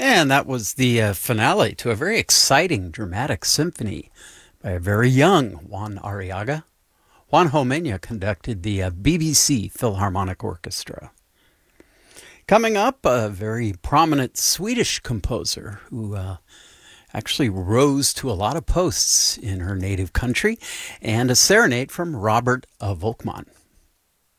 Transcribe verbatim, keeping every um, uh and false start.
And that was the uh, finale to a very exciting dramatic symphony by a very young Juan Arriaga. Juan Homenya conducted the uh, B B C Philharmonic Orchestra. Coming up, a very prominent Swedish composer who uh, actually rose to a lot of posts in her native country, and a serenade from Robert uh, Volkmann.